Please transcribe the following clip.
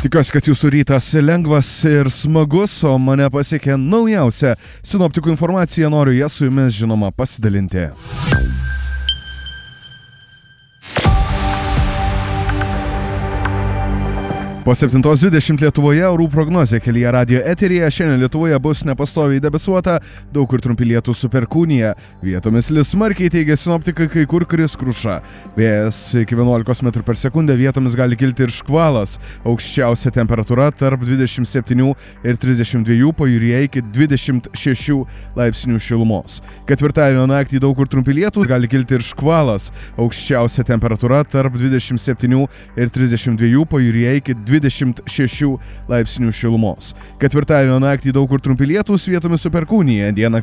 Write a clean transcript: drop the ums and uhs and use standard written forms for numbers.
Tikiuosi, kad jūsų rytas lengvas ir smagus, o mane pasiekė naujausia sinoptikų informacija, noriu ją su jumis, žinoma, pasidalinti. Po 7:20 Lietuvoje orų prognozė kelyje radijo eteryje. Šiandien Lietuvoje bus nepastoviai debesuota, daug kur trumpi lietūs su perkūnija. Vietomis lis smarkiai, teigia sinoptikai, kai kur kris kruša. Vėjas iki 11 metrų per sekundę, vietomis gali kilti ir škvalas. Aukščiausia temperatūra tarp 27 ir 32, pajūryje iki 26 laipsnių šilumos. Ketvirtadienio naktį daug kur trumpi lietūs, gali kilti ir škvalas. Aukščiausia temperatūra tarp 27 ir 32, pajūryje iki 26 laipsnių šilumos. Ketvirtadienio naktį daug kur trumpi lietūs, vietomis su perkūnija. Dieną